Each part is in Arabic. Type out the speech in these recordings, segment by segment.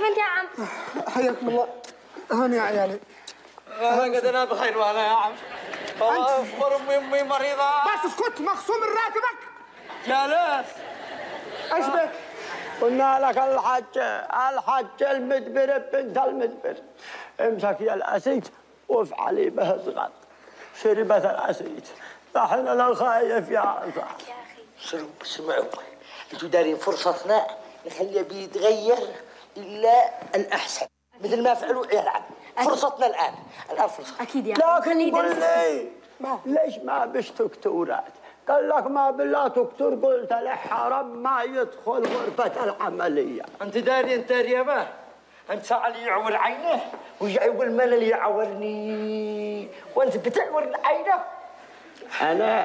انت يا عم؟ حياكم الله. هاني يا عيالي. قد انا بخير وانا يا عم. اخبار امي مريضه. بس اسكت، مخصوم من راتبك. جالس. ايش بك؟ قلنا لك الحج المدبر بنت المدبر. امسك يا الاسيد وافعلي به صغط. شربت الاسيد. نحن لا خايف يا عصا. اسمعوا انتوا دارين فرصتنا نخليه بيتغير الا الاحسن مثل ما فعلوا عيال عم. فرصتنا الان فرصه. اكيد يا لكن قل لي ليش ما بش دكتورات؟ قال لك ما بالله دكتور، قلت له حرام ما يدخل غرفة العملية. انت داري انت يا باه انت ساعة يعور عينه ويجي يقول من اللي يعورني وانت بتعور عينه. انا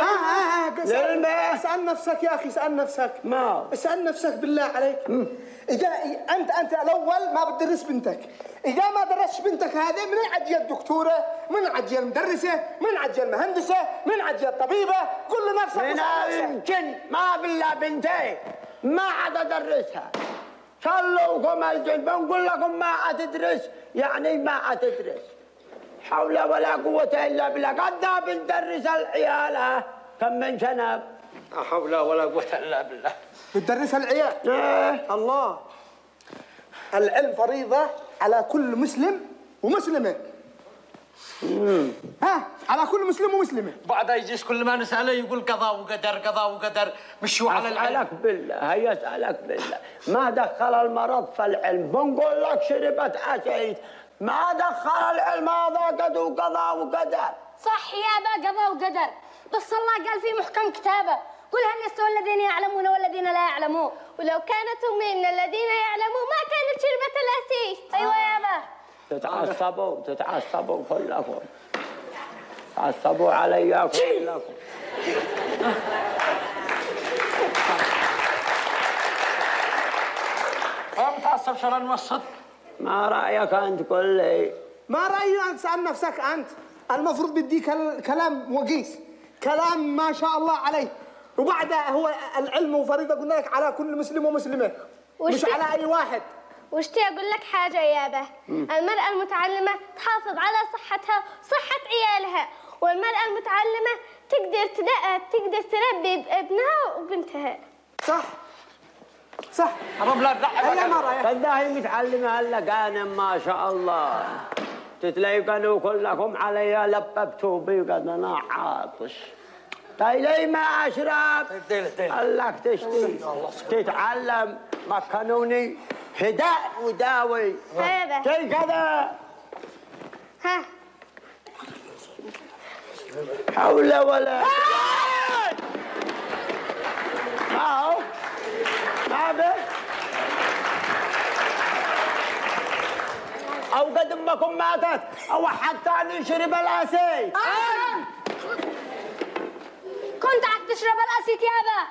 اسأل نفسك يا اخي، اسأل نفسك. ما اسأل نفسك بالله عليك. اذا انت الاول ما بتدرس بنتك، اذا ما درست بنتك هذه من عجي الدكتوره، من عجي المدرسه، من عجي المهندسه، من عجي الطبيبه، قل لنفسك. يمكن ما بالله بنتي ما عاد ادرسها. صلوكم الجن بنقول لكم ما عتدرس، يعني ما عتدرس. حول ولا قوة إلا بالله. قد بندرس العيال كم من شنب. لا حول ولا قوة إلا بالله. بتدرس العيال؟ الله. العلم فريضة على كل مسلم ومسلمة. على كل مسلم ومسلمة. بعد يجيش كل ما نسأله يقول قضاء وقدر قضاء وقدر. مشوا على العلم. أسألك بالله، هي أسألك بالله، ما دخل المرض في العلم. بنقول لك شربت أسيد، ما دخل العلم هذا قضاء وقدر. صح يابا، قضاء وقدر، بس الله قال في محكم كتابه: قل هل يستوي الذين يعلمون والذين لا يعلمون، ولو كانت أمي من الذين يعلمون ما كانت شربت الأسيد. أيوة يابا. تتعصبوا كلكم، تعصبوا علي كلكم. ما متعصب شرا نوسط. ما رأيك أنت؟ قل لي. ما رأيي أنت؟ سأل نفسك أنت. المفروض بديك كلام وقيس، كلام ما شاء الله عليه. وبعدها هو العلم فريضة قلنا لك على كل مسلم ومسلمة، مش على أي واحد. وشتي أقول لك حاجة يابا، المرأة المتعلمة تحافظ على صحتها وصحة عيالها، والمرأة المتعلمة تقدر تربي ابنها وبنتها. صح. حرام لا تلعب. هلا ما رأيك؟ قداهي متعلمة هلا كان ما شاء الله. تتلاقوا كلكم علي لببتوا بي قد انا عاطش. تايلي ما اشرب. قال تشتي تتعلم مكنوني هداء وداوي. هذا شي كذا. ها حول ولا ما هو ما به أو قد أمكم ماتت أو حتى أن شرب الأسيد. كنت عم تشرب الأسيد يابا.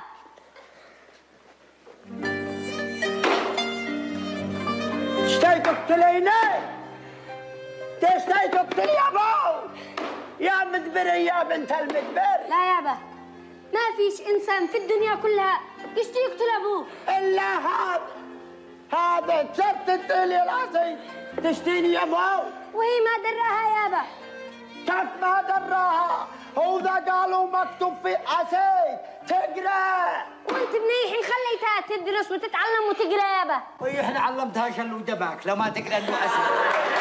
تشتي تقتليني؟ تشتي تقتلي يا بو يا مدبري يا بنت المدبر؟ لا يابا، ما فيش إنسان في الدنيا كلها يشتي يقتل أبوه إلا هذا تشتت لي الأسيد تشتيني يا بو. وهي ما دراها يابا. كيف ما دراها؟ هو ذا قالوا مكتوب في أسيد تقرأ. وانت منيحي خليتها تدرس وتتعلم وتقرا يابا. وهي احنا علمتها شلو دباك لو ما تقرا انه اسد.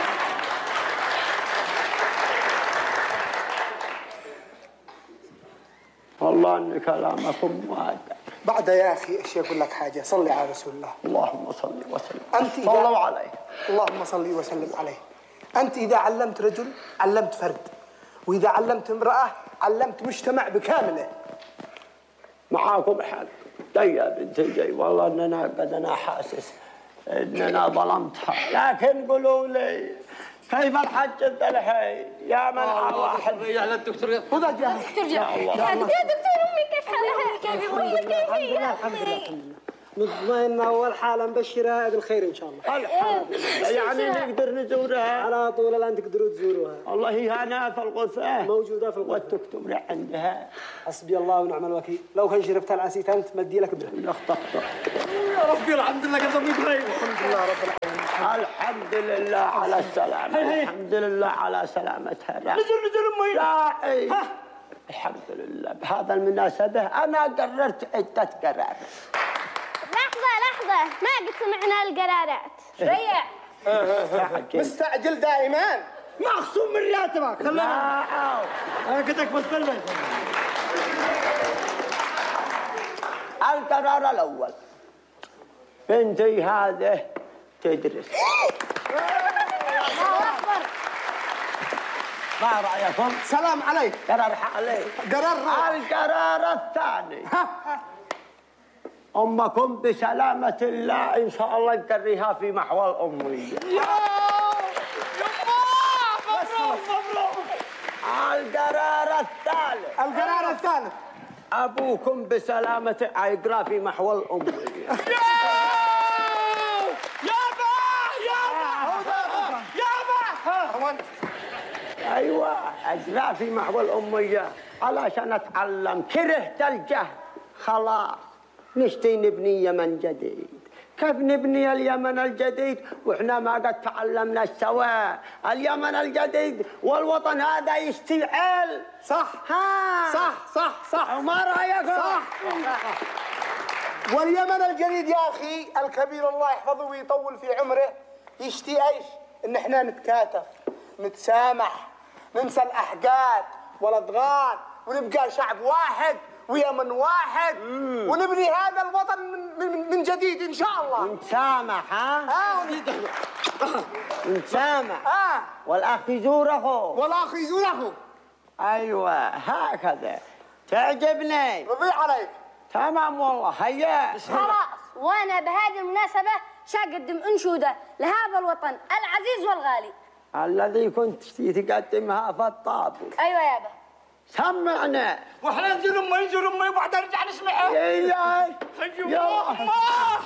والله ان كلامكم واقع. بعد يا اخي ايش اقول لك حاجه، صلي على رسول الله. اللهم صل وسلم. انت صلوا عليه. اللهم صل وسلم عليه. انت اذا علمت رجل علمت فرد، واذا علمت امراه علمت مجتمع بكامله. معاكم حق. يا بنتي جاي والله اننا قد انا حاسس اننا ظلمتها، لكن قولوا لي كيف الحج انت الحين يا من واحد يا الدكتور خذ جاهز. يا دكتور امي كيف حالها؟ كيف امي؟ كيف هي؟ الحمد لله مطمئنة أول حالة مبشرة بالخير إن شاء الله. الحمد لله. يعني نقدر نزورها على طول الآن تقدروا تزوروها. والله هي هنا في الغرفة موجودة في الغرفة والتكتب لي عندها. حسبي الله ونعم الوكيل. لو كان شربت العسيت أنت مدي لك ابنك. يخطخطخ. يا ربي الحمد لله قدم يبغي. الحمد لله رب العالمين. الحمد لله على السلامة. الحمد لله على سلامتها. نزل أمي. راعي. الحمد لله. بهذا المناسبة أنا قررت عدة قرارات. لحظة ما قد سمعنا القرارات. ريع. مستعجل دائما. مخصوم من راتبك. لا أنا قلت لك بستلم. القرار الأول، بنتي هذه تدرس. الله أكبر. ما رأيكم؟ سلام عليك. قرار عليك. القرار الثاني، أمكم بسلامة الله إن شاء الله نقريها في محو الأمية. القرار الثالث، أبوكم بسلامة يقرأ في محو الأمية. أيوة أجرى في محو الأمية علشان أتعلم. كرهت الجهل خلاص، نشتي نبني يمن جديد. كيف نبني اليمن الجديد وإحنا ما قد تعلمنا سوا؟ اليمن الجديد والوطن هذا يستعل. صح. ها صح. وما رأيكم؟ صح. واليمن الجديد يا أخي الكبير الله يحفظه ويطول في عمره يشتي إيش؟ إن إحنا نتكاتف، نتسامح، ننسى الأحقاد والأضغان ونبقى شعب واحد ويمن واحد ونبني هذا الوطن من جديد إن شاء الله. نتسامح. نتسامح. والأخ يزوره. والأخ يزوره. أيوة هكذا تعجبني. رضي عليك. تمام والله. هيا خلاص، وأنا بهذه المناسبة شاقدم أنشودة لهذا الوطن العزيز والغالي الذي كنت تقدمها في الطابور. أيوة يابا. سمعنا. واحنا نزل أمي وبعدين نرجع نسمعها. يلا